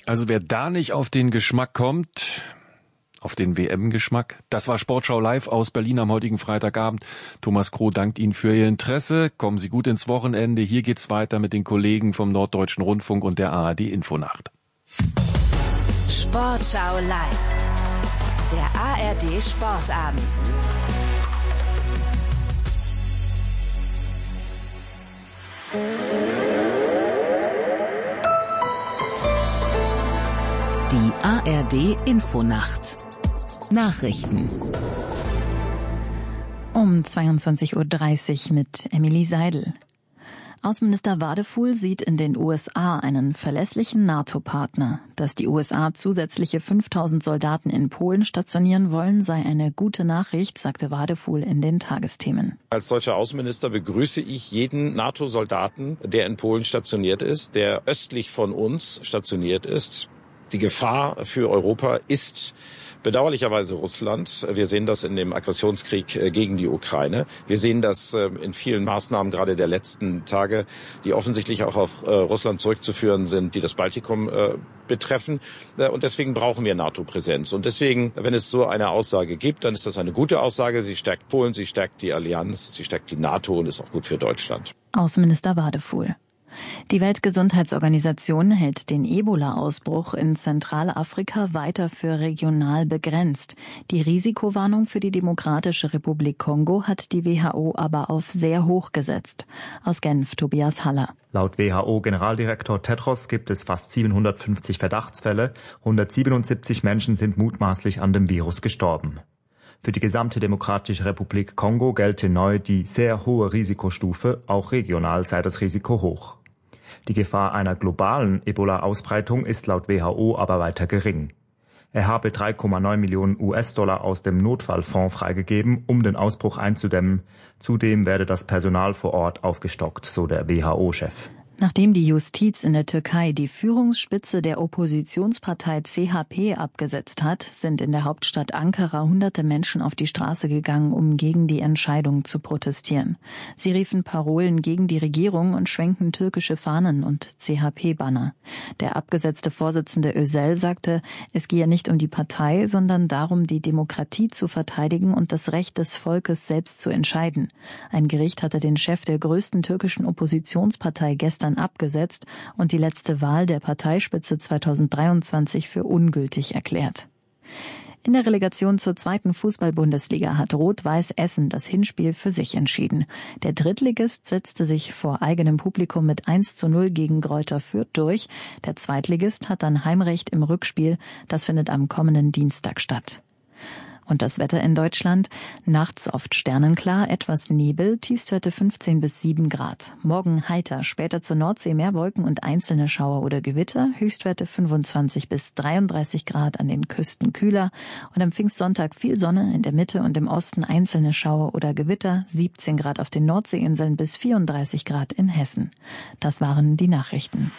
Also wer da nicht auf den Geschmack kommt, auf den W M-Geschmack, das war Sportschau live aus Berlin am heutigen Freitagabend. Thomas Kroh dankt Ihnen für Ihr Interesse. Kommen Sie gut ins Wochenende. Hier geht's weiter mit den Kollegen vom Norddeutschen Rundfunk und der A R D Infonacht. Sportschau live. Der A R D Sportabend. Die A R D Infonacht. Nachrichten. Um zweiundzwanzig Uhr dreißig mit Emily Seidel. Außenminister Wadefuhl sieht in den U S A einen verlässlichen NATO-Partner. Dass die U S A zusätzliche fünftausend Soldaten in Polen stationieren wollen, sei eine gute Nachricht, sagte Wadefuhl in den Tagesthemen. Als deutscher Außenminister begrüße ich jeden NATO-Soldaten, der in Polen stationiert ist, der östlich von uns stationiert ist. Die Gefahr für Europa ist bedauerlicherweise Russland. Wir sehen das in dem Aggressionskrieg gegen die Ukraine. Wir sehen das in vielen Maßnahmen gerade der letzten Tage, die offensichtlich auch auf Russland zurückzuführen sind, die das Baltikum betreffen. Und deswegen brauchen wir NATO-Präsenz. Und deswegen, wenn es so eine Aussage gibt, dann ist das eine gute Aussage. Sie stärkt Polen, sie stärkt die Allianz, sie stärkt die NATO und ist auch gut für Deutschland. Außenminister Wadefuhl. Die Weltgesundheitsorganisation hält den Ebola-Ausbruch in Zentralafrika weiter für regional begrenzt. Die Risikowarnung für die Demokratische Republik Kongo hat die W H O aber auf sehr hoch gesetzt. Aus Genf, Tobias Haller. Laut W H O-Generaldirektor Tedros gibt es fast siebenhundertfünfzig Verdachtsfälle, hundertsiebenundsiebzig Menschen sind mutmaßlich an dem Virus gestorben. Für die gesamte Demokratische Republik Kongo gelte neu die sehr hohe Risikostufe, auch regional sei das Risiko hoch. Die Gefahr einer globalen Ebola-Ausbreitung ist laut W H O aber weiter gering. Er habe drei Komma neun Millionen U S-Dollar aus dem Notfallfonds freigegeben, um den Ausbruch einzudämmen. Zudem werde das Personal vor Ort aufgestockt, so der W H O-Chef. Nachdem die Justiz in der Türkei die Führungsspitze der Oppositionspartei C H P abgesetzt hat, sind in der Hauptstadt Ankara hunderte Menschen auf die Straße gegangen, um gegen die Entscheidung zu protestieren. Sie riefen Parolen gegen die Regierung und schwenkten türkische Fahnen und C H P-Banner. Der abgesetzte Vorsitzende Özel sagte, es gehe nicht um die Partei, sondern darum, die Demokratie zu verteidigen und das Recht des Volkes selbst zu entscheiden. Ein Gericht hatte den Chef der größten türkischen Oppositionspartei gestern abgesetzt und die letzte Wahl der Parteispitze zweitausenddreiundzwanzig für ungültig erklärt. In der Relegation zur zweiten Fußball-Bundesliga hat Rot-Weiß Essen das Hinspiel für sich entschieden. Der Drittligist setzte sich vor eigenem Publikum mit eins zu null gegen Greuther Fürth durch. Der Zweitligist hat dann Heimrecht im Rückspiel. Das findet am kommenden Dienstag statt. Und das Wetter in Deutschland? Nachts oft sternenklar, etwas Nebel, Tiefstwerte fünfzehn bis sieben Grad. Morgen heiter, später zur Nordsee mehr Wolken und einzelne Schauer oder Gewitter, Höchstwerte fünfundzwanzig bis dreiunddreißig Grad, an den Küsten kühler. Und am Pfingstsonntag viel Sonne, in der Mitte und im Osten einzelne Schauer oder Gewitter, siebzehn Grad auf den Nordseeinseln bis vierunddreißig Grad in Hessen. Das waren die Nachrichten.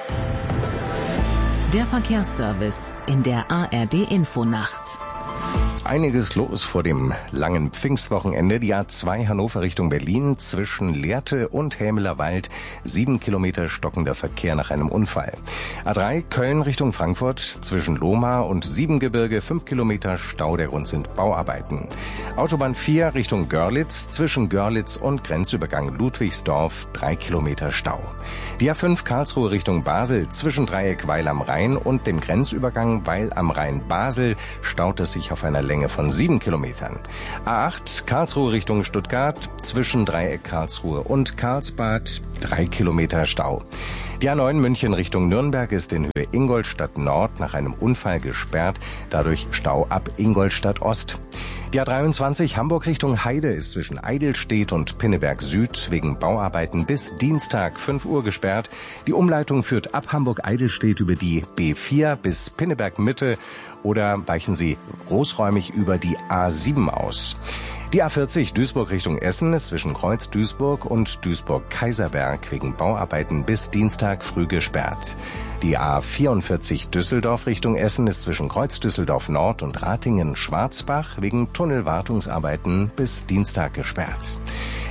Der Verkehrsservice in der A R D Infonacht. Einiges los vor dem langen Pfingstwochenende. Die A zwei Hannover Richtung Berlin zwischen Lehrte und Hämelerwald. Sieben Kilometer stockender Verkehr nach einem Unfall. A drei Köln Richtung Frankfurt zwischen Lohmar und Siebengebirge. Fünf Kilometer Stau, der Grund sind Bauarbeiten. Autobahn vier Richtung Görlitz zwischen Görlitz und Grenzübergang Ludwigsdorf. Drei Kilometer Stau. Die A fünf Karlsruhe Richtung Basel zwischen Dreieck Weil am Rhein und dem Grenzübergang Weil am Rhein Basel staut es sich auf einer Länge von sieben Kilometern. A acht Karlsruhe Richtung Stuttgart zwischen Dreieck Karlsruhe und Karlsbad. Drei Kilometer Stau. Die A neun München Richtung Nürnberg ist in Höhe Ingolstadt Nord nach einem Unfall gesperrt. Dadurch Stau ab Ingolstadt Ost. Die A dreiundzwanzig Hamburg Richtung Heide ist zwischen Eidelstedt und Pinneberg Süd wegen Bauarbeiten bis Dienstag fünf Uhr gesperrt. Die Umleitung führt ab Hamburg-Eidelstedt über die B vier bis Pinneberg Mitte oder weichen Sie großräumig über die A sieben aus. Die A vierzig Duisburg Richtung Essen ist zwischen Kreuz Duisburg und Duisburg-Kaiserberg wegen Bauarbeiten bis Dienstag früh gesperrt. Die A vierundvierzig Düsseldorf Richtung Essen ist zwischen Kreuz Düsseldorf Nord und Ratingen-Schwarzbach wegen Tunnelwartungsarbeiten bis Dienstag gesperrt.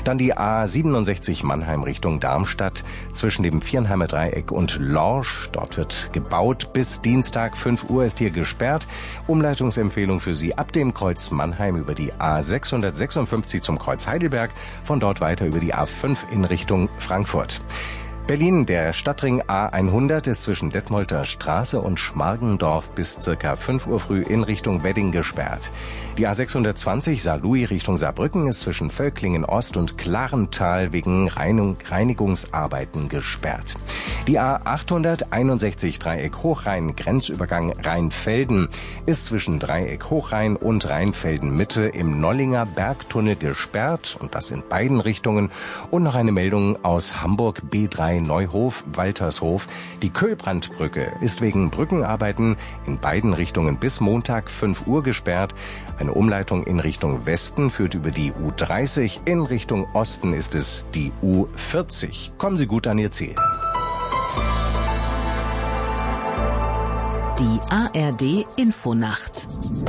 Dann die A siebenundsechzig Mannheim Richtung Darmstadt zwischen dem Viernheimer Dreieck und Lorsch. Dort wird gebaut. Bis Dienstag fünf Uhr ist hier gesperrt. Umleitungsempfehlung für Sie ab dem Kreuz Mannheim über die A sechshundertsechsundfünfzig zum Kreuz Heidelberg. Von dort weiter über die A fünf in Richtung Frankfurt. Berlin, der Stadtring A hundert ist zwischen Detmolder Straße und Schmargendorf bis circa fünf Uhr früh in Richtung Wedding gesperrt. Die A sechshundertzwanzig Saarlouis Richtung Saarbrücken ist zwischen Völklingen Ost und Klarental wegen Reinigungsarbeiten gesperrt. Die A achthunderteinundsechzig Dreieck Hochrhein Grenzübergang Rheinfelden ist zwischen Dreieck Hochrhein und Rheinfelden Mitte im Nollinger Bergtunnel gesperrt und das in beiden Richtungen. Und noch eine Meldung aus Hamburg B drei Neuhof Waltershof. Die Köhlbrandbrücke ist wegen Brückenarbeiten in beiden Richtungen bis Montag fünf Uhr gesperrt. Eine Umleitung in Richtung Westen führt über die U dreißig. In Richtung Osten ist es die U vierzig. Kommen Sie gut an Ihr Ziel. Die A R D Infonacht.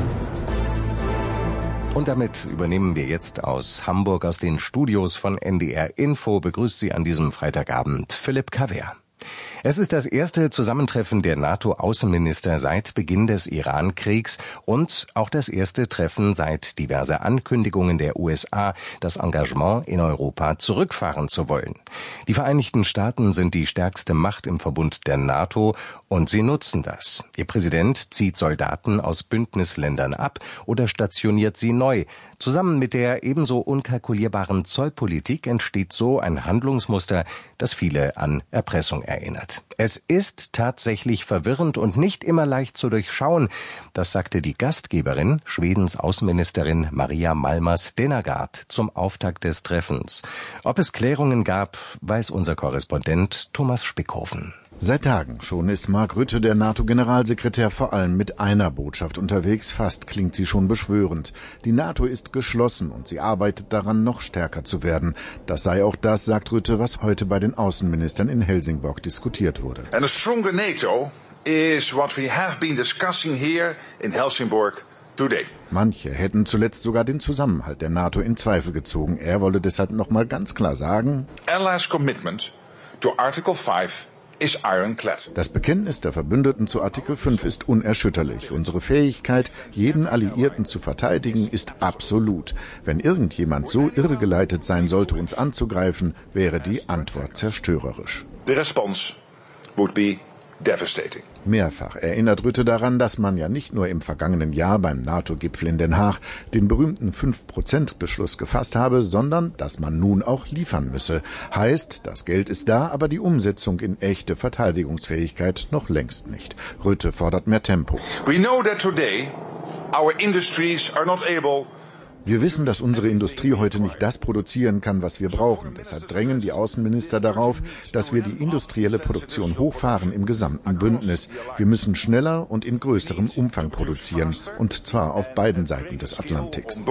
Und damit übernehmen wir jetzt aus Hamburg, aus den Studios von N D R Info, begrüßt Sie an diesem Freitagabend Philipp Kaver. Es ist das erste Zusammentreffen der NATO-Außenminister seit Beginn des Iran-Kriegs und auch das erste Treffen seit diverser Ankündigungen der U S A, das Engagement in Europa zurückfahren zu wollen. Die Vereinigten Staaten sind die stärkste Macht im Verbund der NATO und sie nutzen das. Ihr Präsident zieht Soldaten aus Bündnisländern ab oder stationiert sie neu. Zusammen mit der ebenso unkalkulierbaren Zollpolitik entsteht so ein Handlungsmuster, das viele an Erpressung erinnert. Es ist tatsächlich verwirrend und nicht immer leicht zu durchschauen, das sagte die Gastgeberin, Schwedens Außenministerin Maria Malmer Stenergaard zum Auftakt des Treffens. Ob es Klärungen gab, weiß unser Korrespondent Thomas Spickhofen. Seit Tagen schon ist Mark Rutte, der NATO-Generalsekretär, vor allem mit einer Botschaft unterwegs. Fast klingt sie schon beschwörend. Die NATO ist geschlossen und sie arbeitet daran, noch stärker zu werden. Das sei auch das, sagt Rutte, was heute bei den Außenministern in Helsingborg diskutiert wurde. And a stronger NATO is what we have been discussing here in Helsingborg today. Manche hätten zuletzt sogar den Zusammenhalt der NATO in Zweifel gezogen. Er wolle deshalb noch mal ganz klar sagen: Allies' commitment to Article five is ironclad. Das Bekenntnis der Verbündeten zu Artikel fünf ist unerschütterlich. Unsere Fähigkeit, jeden Alliierten zu verteidigen, ist absolut. Wenn irgendjemand so irregeleitet sein sollte, uns anzugreifen, wäre die Antwort zerstörerisch. The response would be devastating. Mehrfach erinnert Rutte daran, dass man ja nicht nur im vergangenen Jahr beim NATO-Gipfel in Den Haag den berühmten fünf Prozent Beschluss gefasst habe, sondern dass man nun auch liefern müsse. Heißt, das Geld ist da, aber die Umsetzung in echte Verteidigungsfähigkeit noch längst nicht. Rutte fordert mehr Tempo. We know that today our industries are not able Wir wissen, dass unsere Industrie heute nicht das produzieren kann, was wir brauchen. Deshalb drängen die Außenminister darauf, dass wir die industrielle Produktion hochfahren im gesamten Bündnis. Wir müssen schneller und in größerem Umfang produzieren, und zwar auf beiden Seiten des Atlantiks.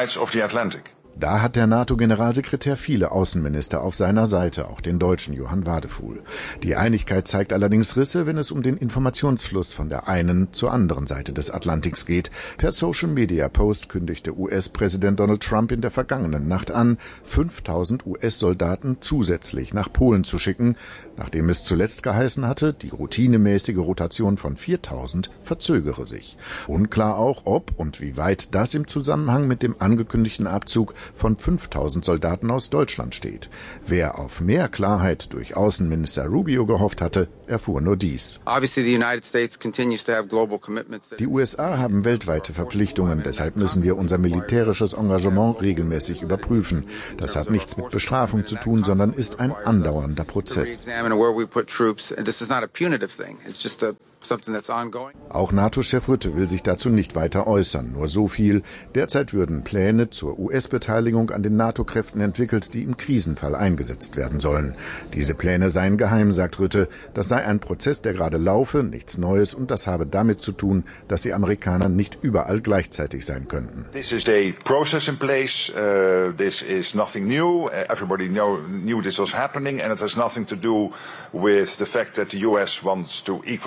Da hat der NATO-Generalsekretär viele Außenminister auf seiner Seite, auch den deutschen Johann Wadefuhl. Die Einigkeit zeigt allerdings Risse, wenn es um den Informationsfluss von der einen zur anderen Seite des Atlantiks geht. Per Social-Media-Post kündigte U S-Präsident Donald Trump in der vergangenen Nacht an, fünftausend U S-Soldaten zusätzlich nach Polen zu schicken, nachdem es zuletzt geheißen hatte, die routinemäßige Rotation von viertausend verzögere sich. Unklar auch, ob und wie weit das im Zusammenhang mit dem angekündigten Abzug von fünftausend Soldaten aus Deutschland steht. Wer auf mehr Klarheit durch Außenminister Rubio gehofft hatte, erfuhr nur dies. Die U S A haben weltweite Verpflichtungen, deshalb müssen wir unser militärisches Engagement regelmäßig überprüfen. Das hat nichts mit Bestrafung zu tun, sondern ist ein andauernder Prozess. Auch NATO-Chef Rutte will sich dazu nicht weiter äußern. Nur so viel: Derzeit würden Pläne zur U S-Beteiligung an den NATO-Kräften entwickelt, die im Krisenfall eingesetzt werden sollen. Diese Pläne seien geheim, sagt Rutte. Das sei ein Prozess, der gerade laufe, nichts Neues, und das habe damit zu tun, dass die Amerikaner nicht überall gleichzeitig sein könnten. This is a process in place. Uh, this is nothing new. Everybody know, knew this was happening, and it has nothing to do with the fact that the U S wants to equalize the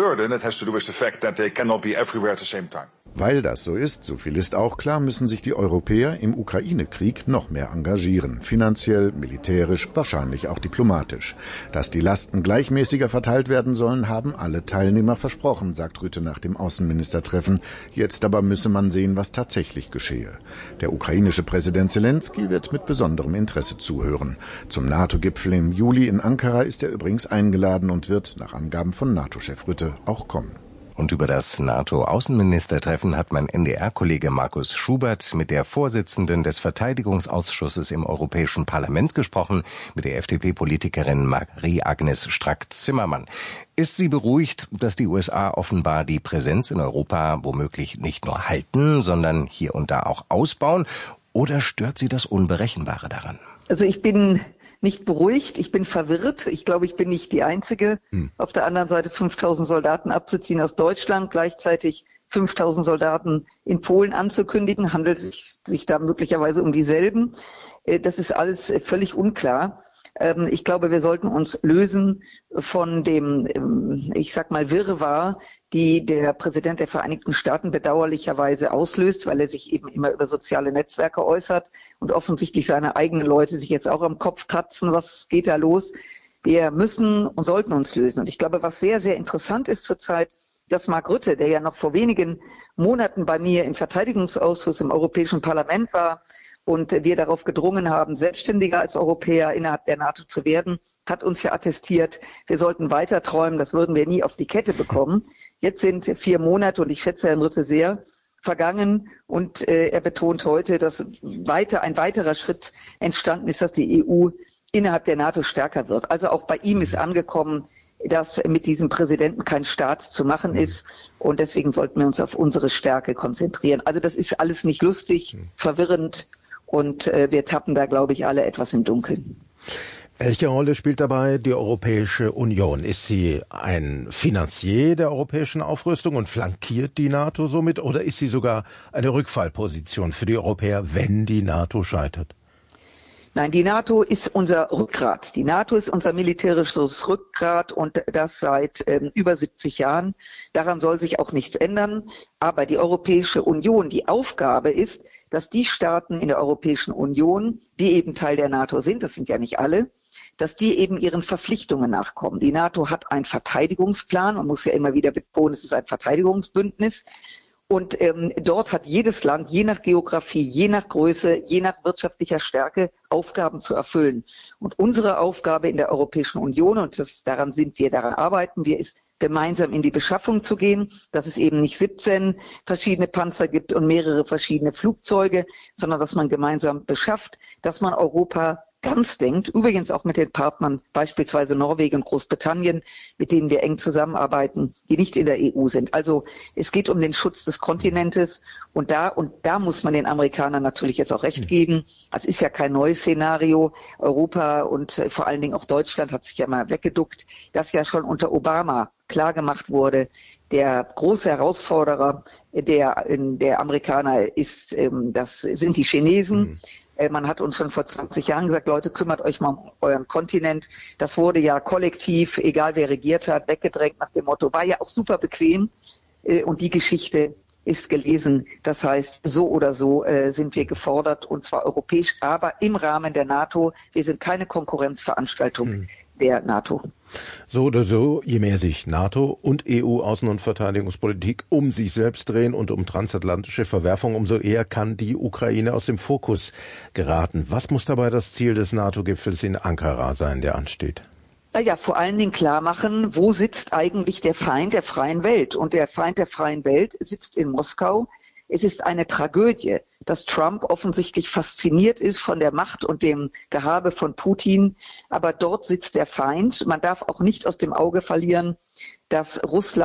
burden. It has to do with the fact that they cannot be everywhere at the same time. Weil das so ist, so viel ist auch klar, müssen sich die Europäer im Ukraine-Krieg noch mehr engagieren. Finanziell, militärisch, wahrscheinlich auch diplomatisch. Dass die Lasten gleichmäßiger verteilt werden sollen, haben alle Teilnehmer versprochen, sagt Rutte nach dem Außenministertreffen. Jetzt aber müsse man sehen, was tatsächlich geschehe. Der ukrainische Präsident Zelensky wird mit besonderem Interesse zuhören. Zum NATO-Gipfel im Juli in Ankara ist er übrigens eingeladen und wird, nach Angaben von NATO-Chef Rutte, auch kommen. Und über das NATO-Außenministertreffen hat mein N D R-Kollege Markus Schubert mit der Vorsitzenden des Verteidigungsausschusses im Europäischen Parlament gesprochen, mit der F D P-Politikerin Marie-Agnes Strack-Zimmermann. Ist sie beruhigt, dass die U S A offenbar die Präsenz in Europa womöglich nicht nur halten, sondern hier und da auch ausbauen? Oder stört sie das Unberechenbare daran? Also ich bin nicht beruhigt, ich bin verwirrt. Ich glaube, ich bin nicht die Einzige. Hm. Auf der anderen Seite fünftausend Soldaten abzuziehen aus Deutschland, gleichzeitig fünftausend Soldaten in Polen anzukündigen, handelt es sich da möglicherweise um dieselben. Das ist alles völlig unklar. Ich glaube, wir sollten uns lösen von dem, ich sag mal, Wirrwarr, die der Präsident der Vereinigten Staaten bedauerlicherweise auslöst, weil er sich eben immer über soziale Netzwerke äußert und offensichtlich seine eigenen Leute sich jetzt auch am Kopf kratzen. Was geht da los? Wir müssen und sollten uns lösen. Und ich glaube, was sehr, sehr interessant ist zurzeit, dass Mark Rutte, der ja noch vor wenigen Monaten bei mir im Verteidigungsausschuss im Europäischen Parlament war, und wir darauf gedrungen haben, selbstständiger als Europäer innerhalb der NATO zu werden, hat uns ja attestiert, wir sollten weiter träumen, das würden wir nie auf die Kette bekommen. Jetzt sind vier Monate, und ich schätze Herrn Rutte sehr, vergangen, und äh, er betont heute, dass weiter ein weiterer Schritt entstanden ist, dass die E U innerhalb der NATO stärker wird. Also auch bei ihm ist angekommen, dass mit diesem Präsidenten kein Staat zu machen ist, und deswegen sollten wir uns auf unsere Stärke konzentrieren. Also das ist alles nicht lustig, verwirrend, und äh, wir tappen da, glaube ich, alle etwas im Dunkeln. Welche Rolle spielt dabei die Europäische Union? Ist sie ein Finanzier der europäischen Aufrüstung und flankiert die NATO somit, oder ist sie sogar eine Rückfallposition für die Europäer, wenn die NATO scheitert? Nein, die NATO ist unser Rückgrat. Die NATO ist unser militärisches Rückgrat, und das seit ähm, über siebzig Jahren. Daran soll sich auch nichts ändern. Aber die Europäische Union, die Aufgabe ist, dass die Staaten in der Europäischen Union, die eben Teil der NATO sind, das sind ja nicht alle, dass die eben ihren Verpflichtungen nachkommen. Die NATO hat einen Verteidigungsplan. Man muss ja immer wieder betonen, es ist ein Verteidigungsbündnis. Und ähm, dort hat jedes Land, je nach Geografie, je nach Größe, je nach wirtschaftlicher Stärke, Aufgaben zu erfüllen. Und unsere Aufgabe in der Europäischen Union, und das, daran sind wir, daran arbeiten wir, ist, gemeinsam in die Beschaffung zu gehen, dass es eben nicht siebzehn verschiedene Panzer gibt und mehrere verschiedene Flugzeuge, sondern dass man gemeinsam beschafft, dass man Europa ganz denkt, übrigens auch mit den Partnern, beispielsweise Norwegen und Großbritannien, mit denen wir eng zusammenarbeiten, die nicht in der E U sind. Also es geht um den Schutz des Kontinentes, und da und da muss man den Amerikanern natürlich jetzt auch recht geben. Das ist ja kein neues Szenario. Europa und äh, vor allen Dingen auch Deutschland hat sich ja mal weggeduckt, das ja schon unter Obama klar gemacht wurde. Der große Herausforderer der, der Amerikaner ist, ähm, das sind die Chinesen. Mhm. Man hat uns schon vor zwanzig Jahren gesagt, Leute, kümmert euch mal um euren Kontinent. Das wurde ja kollektiv, egal wer regiert hat, weggedrängt nach dem Motto, war ja auch super bequem. Und die Geschichte ist gelesen. Das heißt, so oder so äh, sind wir gefordert, und zwar europäisch, aber im Rahmen der NATO. Wir sind keine Konkurrenzveranstaltung hm. der NATO. So oder so, je mehr sich NATO und E U-Außen- und Verteidigungspolitik um sich selbst drehen und um transatlantische Verwerfung, umso eher kann die Ukraine aus dem Fokus geraten. Was muss dabei das Ziel des NATO-Gipfels in Ankara sein, der ansteht? Naja, vor allen Dingen klar machen, wo sitzt eigentlich der Feind der freien Welt? Und der Feind der freien Welt sitzt in Moskau. Es ist eine Tragödie, dass Trump offensichtlich fasziniert ist von der Macht und dem Gehabe von Putin. Aber dort sitzt der Feind. Man darf auch nicht aus dem Auge verlieren, dass Russland